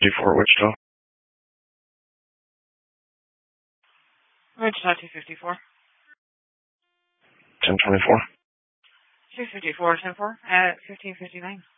254 Wichita. Wichita 254. 1024. 254, 10-4 at 1559.